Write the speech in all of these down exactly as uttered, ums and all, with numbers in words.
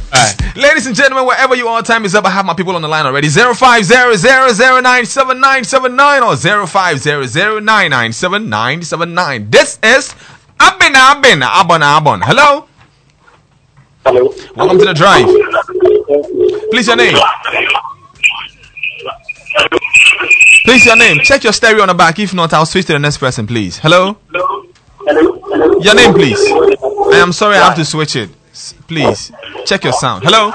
Alright. Ladies and gentlemen, wherever you are, time is up. I have my people on the line already. zero five zero zero zero nine seven nine seven nine or zero five zero zero nine nine seven nine seven nine. This is Abin Abin Abon Abon. Hello? Hello. Welcome to the drive. Please, your name. Please, your name. Check your stereo on the back. If not, I'll switch to the next person, please. Hello? Hello. Your name, please. I am sorry, I have to switch it. S- Please, check your sound. Hello?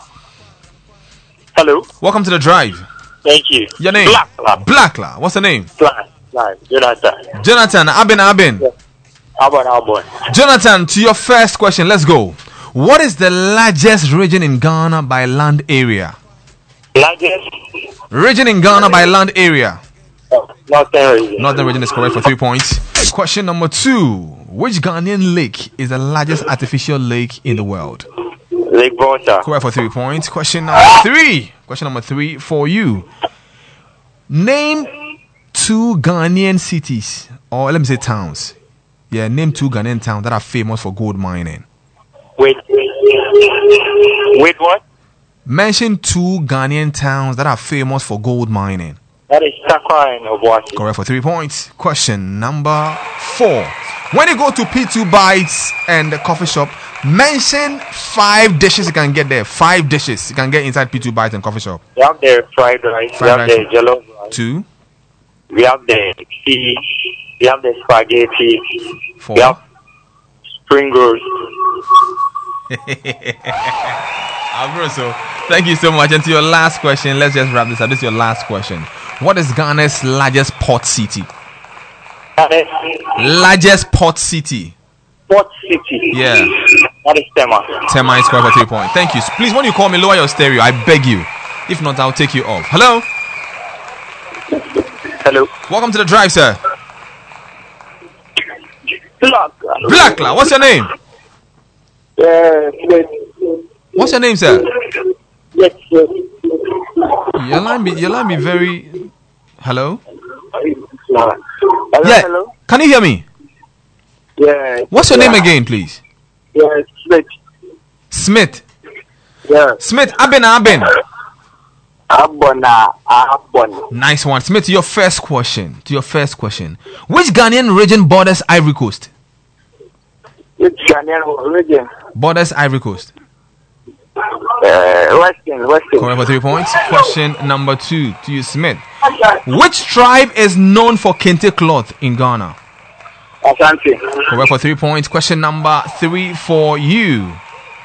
Hello. Welcome to the drive. Thank you. Your name? Blackla. Blackla. What's the name? Black. Black. Jonathan. Jonathan. Abin Abin. Albon. Albon. Jonathan, to your first question. Let's go. What is the largest region in Ghana by land area? Largest. Region in Ghana by land area. Oh, Northern region. Northern region is correct for three points. Question number two. Which Ghanaian lake is the largest artificial lake in the world? Lake Volta. Correct for three points. Question number three. Question number three for you. Name two Ghanaian cities, or let me say towns. Yeah, name two Ghanaian towns that are famous for gold mining. Wait. Wait, what? Mention two Ghanaian towns that are famous for gold mining. That is Takwa and Obuasi. Correct for three points. Question number four. When you go to P two Bites and the coffee shop, mention five dishes you can get there. Five dishes you can get inside P two Bites and coffee shop. We have the fried rice. Fried we have rice. the jollof rice. Two, We have the tea. We have the spaghetti. four. We have spring rolls. Abroso, thank you so much. And to your last question, let's just wrap this up. This is your last question. What is Ghana's largest port city? Largest port city. Port City. Yeah. That is Tema. Tema is correct for three points. Thank you. Please, when you call me, lower your stereo. I beg you. If not, I'll take you off. Hello? Hello. Welcome to the drive, sir. Black. Blackla, what's your name? Yeah, wait. What's your name, sir? Yes, yes. Your line be, your line be very... Hello? Hello, Yeah. hello. Can you hear me? Yeah. What's your yeah. name again, please? Yeah, Smith. Smith. Yeah. Smith, Abin Abin. Abona. Abon. Nice one. Smith, to your first question. To your first question. Which Ghanaian region borders Ivory Coast? Which Ghanaian region? Borders Ivory Coast. Uh, Western, Western. Correct for three points. Question number two to you, Smith. Which tribe is known for kente cloth in Ghana? Asante. Correct for three points. Question number three for you.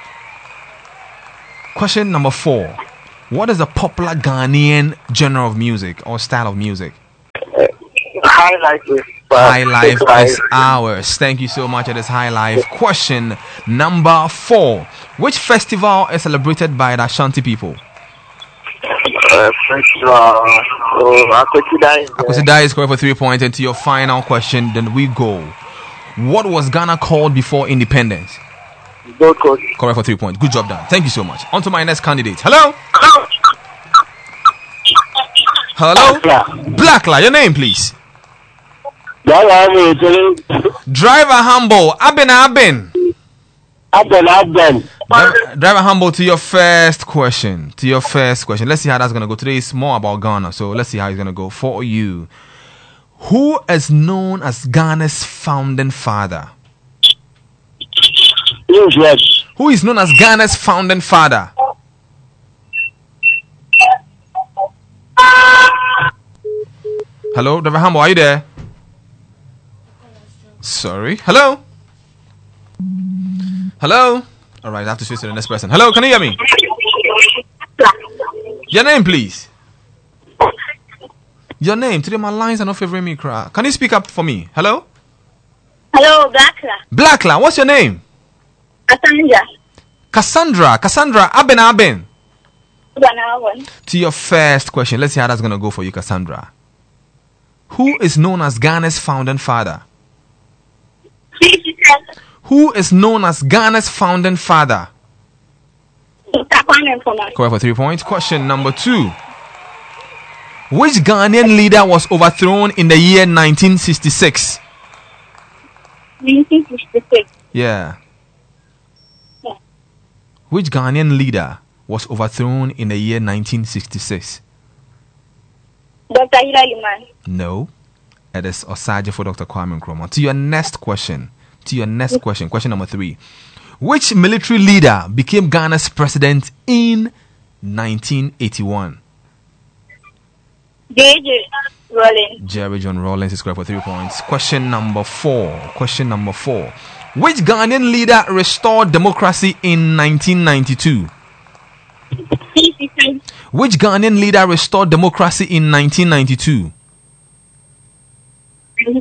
Question number four. What is a popular Ghanaian genre of music or style of music? High life is uh, High life is ours. Thank you so much. It is high life. Question number four. Which festival is celebrated by the Ashanti people? Uh, festival. Oh, Akwesida. Akwesida is correct for three points. And to your final question, then we go. What was Ghana called before independence? Gold Coast. Correct for three points. Good job done. Thank you so much. On to my next candidate. Hello? Hello? Blackla, your name, please. Driver Humble. Abin Abin. Abon, Abon. Driver, driver Humble, to your first question. To your first question. Let's see how that's going to go. Today is more about Ghana, so let's see how it's going to go for you. Who is known as Ghana's founding father? Yes. Who is known as Ghana's founding father? Hello, Driver Humble, are you there? Sorry. Hello? Hello? Alright, I have to switch to the next person. Hello, can you hear me? Your name, please. Your name. Today my lines are not favoring me. Cry. Can you speak up for me? Hello? Hello, Blackla. Blackla, what's your name? Cassandra. Cassandra. Cassandra, Abin Abin. Abon. To your first question, let's see how that's going to go for you, Cassandra. Who is known as Ghana's founding father? Who is known as Ghana's founding father? Correct for three points. Question number two. Which Ghanaian leader was overthrown in the year nineteen sixty-six? nineteen sixty-six. Yeah. Yeah. Which Ghanaian leader was overthrown in the year nineteen sixty-six? Doctor Ila Liman. No. It is Osaje for Doctor Kwame Nkrumah. To your next question. To your next question. Question number three. Which military leader became Ghana's president in nineteen eighty-one? J J Rollins. Jerry John Rawlings is correct for three points. Question number four. Question number four. Which Ghanaian leader restored democracy in nineteen ninety-two? C C C. Which Ghanaian leader restored democracy in nineteen ninety-two? J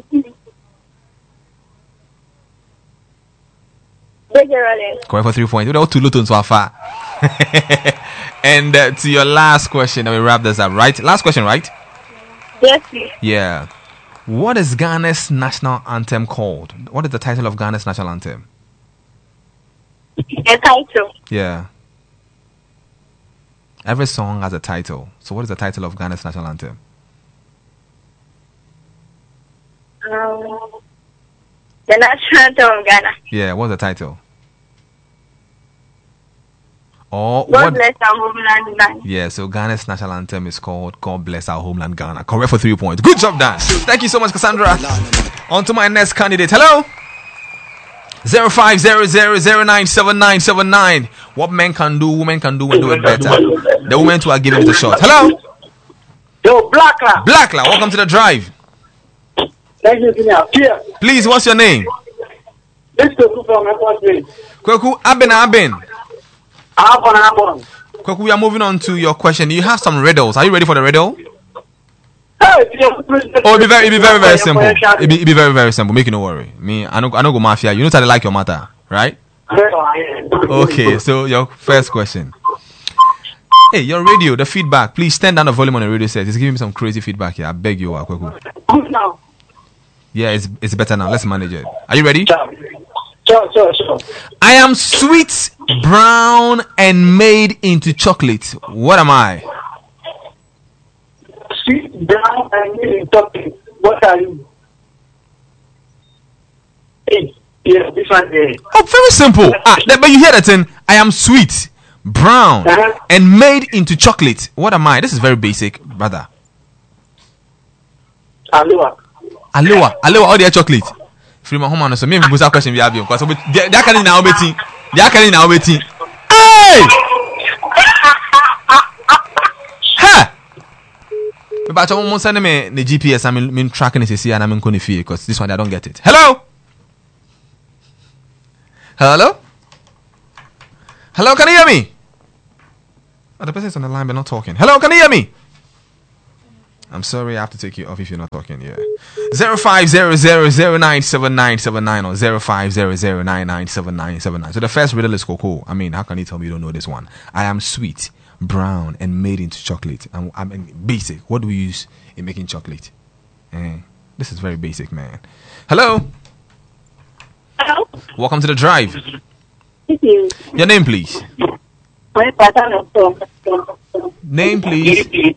J Rollins. Correct for three points. Without too little so far. And uh, to your last question, and we wrap this up, right? Last question, right? Yes, please. Yeah. What is Ghana's national anthem called? What is the title of Ghana's national anthem? A title. Yeah. Every song has a title. So what is the title of Ghana's national anthem? Um, the national anthem of Ghana. Yeah, what's the title? Or God what? bless our homeland land. Yeah, so Ghana's national anthem is called God Bless Our Homeland Ghana. Correct for three points. Good job, Dan. Thank you so much, Cassandra. On to my next candidate. Hello? zero five zero zero zero nine seven nine seven nine. What men can do, women can do and do it better. The women who are giving it a shot. Hello? Yo, Blackla. Blackla, welcome to the drive. Thank you, Senior. Here. Please, what's your name? This is Kweku from Airport Street. Kweku, Abin Abin. Abon, Abon. Kweku, we are moving on to your question. You have some riddles. Are you ready for the riddle? Hey, Oh, it'll be very, it'll be very, very simple. It'll be, it'll be very, very simple. Make you no worry. Me, I know, I know go mafia. You know how to like your matter, right? Okay, so your first question. Hey, your radio, the feedback. Please turn down the volume on the radio set. It's giving me some crazy feedback here. I beg you, Kweku. Good now. Yeah, it's it's better now. Let's manage it. Are you ready? Sure, sure, sure. I am sweet, brown, and made into chocolate. What am I? Sweet, brown, and milk chocolate. What are you? Hey, yeah, this one there. Oh, very simple. Ah, th- but you hear that thing? I am sweet, brown, Uh-huh. and made into chocolate. What am I? This is very basic, brother. Aloha. Aloha, aloha, all the chocolate. Free my home and so me and Busa question we have you because they are carrying now betting. They are carrying now betting. Hey! Ha! But I want send me the G P S. I'm in tracking it and I'm in Konifi because this one I don't get it. Hello? Hello? Hello, can you hear me? Oh, the person's on the line but not talking. Hello, can you hear me? I'm sorry, I have to take you off if you're not talking. Yeah, zero five zero zero zero nine seven nine seven nine or zero five zero zero nine nine seven nine seven nine. So the first riddle is cocoa. I mean, how can you tell me you don't know this one? I am sweet, brown, and made into chocolate. I'm, I mean, basic. What do we use in making chocolate? Eh, this is very basic, man. Hello. Hello. Welcome to the drive. This is Your name, please. my partner from. Name, please.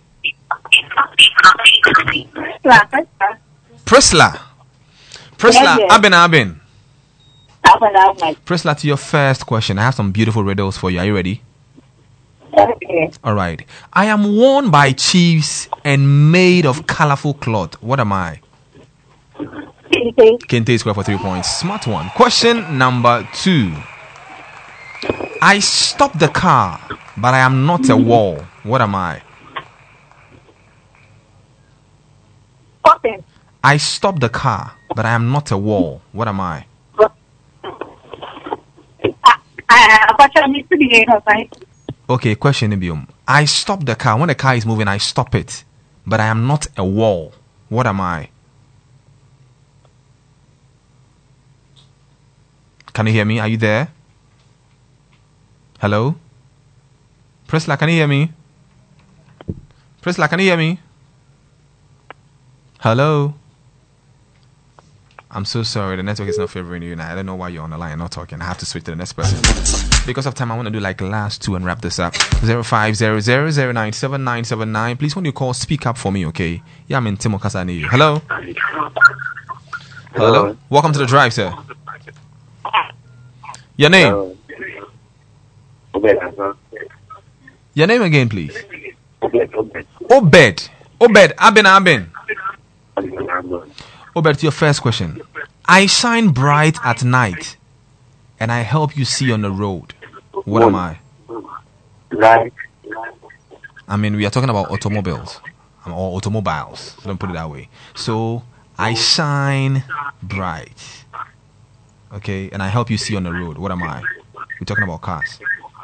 Priscilla. Priscilla. Priscilla. Yes, yes. Abin Abin. Abon, Abon. Priscilla, to your first question, I have some beautiful riddles for you. Are you ready? Okay. All right. I am worn by chiefs and made of colorful cloth. What am I? Okay. Kente is square for three points. Smart one. Question number two. I stop the car, but I am not a wall. What am I? Cotton. I stop the car, but I am not a wall. What am I? I actually put it in, right? Okay, question Ibium. I stop the car. When the car is moving, I stop it, but I am not a wall. What am I? Can you hear me? Are you there? Hello? Priscilla, can you hear me? Priscilla, can you hear me? Hello? I'm so sorry. The network is not favoring you now. I don't know why you're on the line and not talking. I have to switch to the next person. Because of time, I want to do like last two and wrap this up. zero five zero zero zero nine seven nine seven nine. Please, when you call, speak up for me, okay? Yeah, I'm in Timo Kasani. Hello? Hello? Welcome to the drive, sir. Your name? Obed as well. Your name again, please. Obed, Obed. Obed. Obed. Abin, Abin. Abin. Obed, to your first question. I shine bright at night, and I help you see on the road. What am I? Right. I mean, we are talking about automobiles um, or automobiles. Let me put it that way. So, I shine bright. Okay, and I help you see on the road. What am I? We're talking about cars.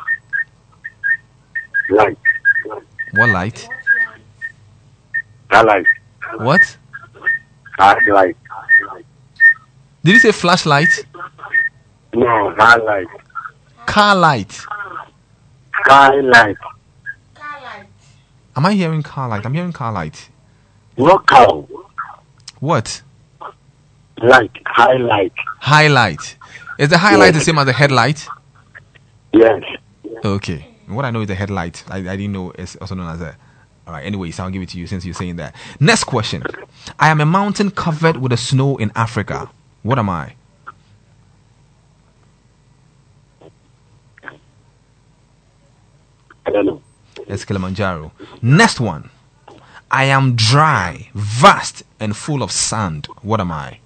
Light. What light? Car light. What? Car light. Did you say flashlight? No, car light. Car light. Car light. Am I hearing car light? I'm hearing car light. Not cow. What? Light. Highlight. Highlight. Is the highlight Yes. the same as the headlight? Yes. Okay. What I know is the headlight. I, I didn't know it's also known as a. All right. Anyways, I'll give it to you since you're saying that. Next question. I am a mountain covered with the snow in Africa. What am I? I don't know. It's Kilimanjaro. Next one. I am dry, vast, and full of sand. What am I?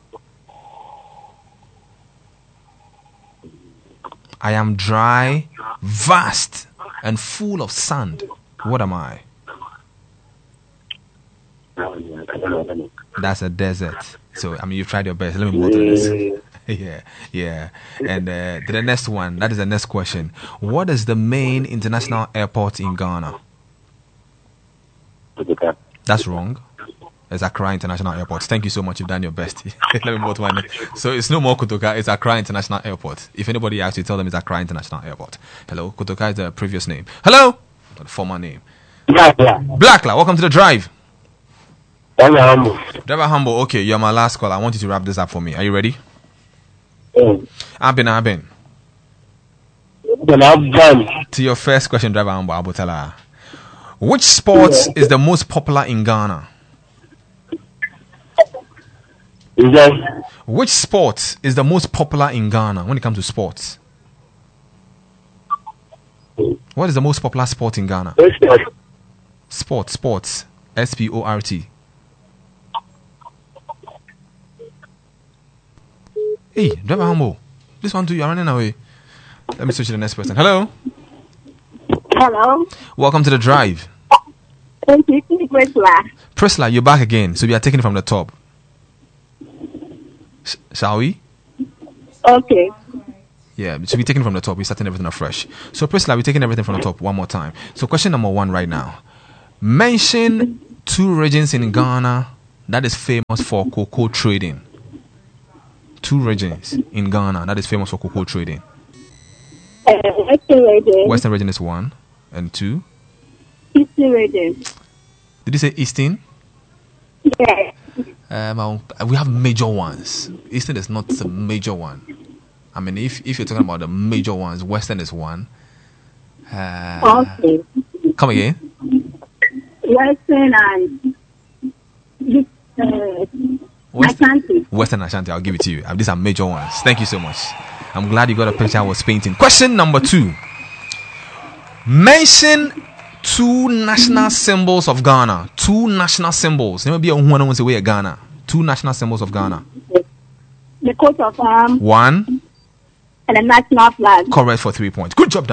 I am dry, vast, and full of sand. What am I? I don't know. I don't know. I don't know. That's a desert. So, I mean, you've tried your best. Let me move on to this. yeah, yeah. And uh, to the next one. That is the next question. What is the main international airport in Ghana? Okay. That's wrong. It's Accra International Airport. Thank you so much. You've done your best. Let me move to my next. So it's no more Kotoka. It's Accra International Airport. If anybody asks you, tell them it's Accra International Airport. Hello. Kotoka is the previous name. Hello. The former name. Yeah, yeah. Blackla, welcome to the drive. Hello. Driver Humble. Okay, you're my last call. I want you to wrap this up for me. Are you ready? Mm. Abin, Abin. Then I'm done. To your first question, Driver Humble, Abutala. Which sport is the most popular in Ghana? Is that Which sport is the most popular in Ghana when it comes to sports? What is the most popular sport in Ghana? Sport, sports. S P O R T. Hey, Driver Humble. This one too, you're running away. Let me switch to the next person. Hello. Hello. Welcome to the drive. Thank you. Prisla. Prisla, you're back again. So we are taking it from the top. Sh- shall we? Okay. Yeah, so we're taking it from the top. We're starting everything afresh. So Prisla, we're taking everything from the top one more time. So question number one right now. Mention two regions in Ghana that is famous for cocoa trading. Two regions in Ghana that is famous for cocoa trading. Uh, Western region. Western region is one. And two? Eastern region. Did you say Eastern? Yes. Um, I'll- we have major ones. Eastern is not the major one. I mean, if if you're talking about the major ones, Western is one. Uh, Okay. Come again? Western and uh, Western, Ashanti. Western Ashanti, I'll give it to you. Uh, These are major ones. Thank you so much. I'm glad you got a picture I was painting. Question number two. Mention two national symbols of Ghana. Two national symbols. There may be a one wants away Ghana. Two national symbols of Ghana. The coat of arms One, and the national flag. correct for three points. Good job.